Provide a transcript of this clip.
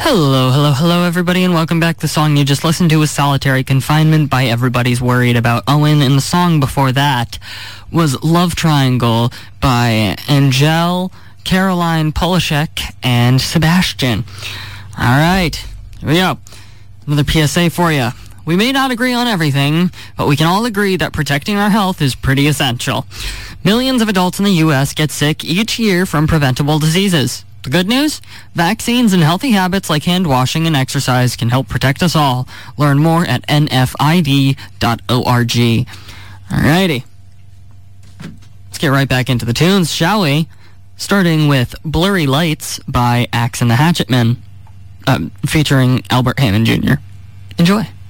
Hello, everybody, and welcome back. The song you just listened to was Solitary Confinement by Everybody's Worried About Owen, and the song before that was Love Triangle by Angel, Caroline Polishek, and Sebastian. All right, here we go. Another PSA for you. We may not agree on everything, but we can all agree that protecting our health is pretty essential. Millions of adults in the U.S. get sick each year from preventable diseases. The good news? Vaccines and healthy habits like hand washing and exercise can help protect us all. Learn more at nfid.org. Alrighty. Let's get right back into the tunes, shall we? Starting with Blurry Lights by Axe and the Hatchetmen, featuring Albert Hammond Jr. Enjoy.